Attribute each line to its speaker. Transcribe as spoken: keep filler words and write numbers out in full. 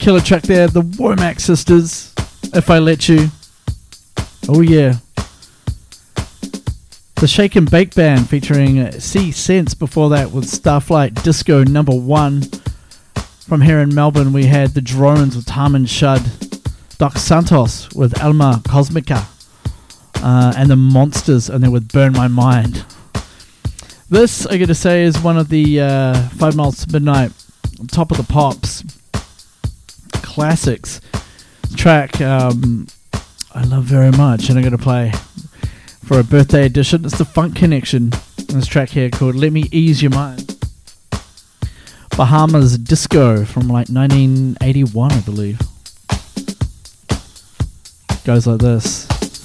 Speaker 1: Killer track there, the Womack Sisters, If I Let You. Oh yeah. The Shake and Bake Band featuring C Sense. Before that with Starflight Disco number one. From here in Melbourne we had the Drones with Tarman Shud, Doc Santos with Alma Cosmica, uh, and the Monsters and then with Burn My Mind. This, I gotta say, is one of the uh, Five Miles to Midnight Top of the Pops classics. Track um, I love very much, and I'm gonna play for a birthday edition. It's the Funk Connection. This track here called Let Me Ease Your Mind. Bahamas Disco from like nineteen eighty-one, I believe. Goes like this.